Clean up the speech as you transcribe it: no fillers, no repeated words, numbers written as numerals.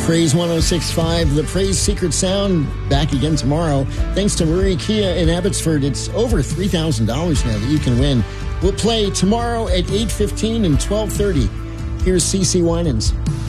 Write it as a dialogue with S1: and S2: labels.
S1: Praise 106.5, the Praise Secret Sound, back again tomorrow. Thanks to Marie Kia in Abbotsford. It's over $3,000 now that you can win. We'll play tomorrow at 8:15 and 12:30. Here's CeCe Winans.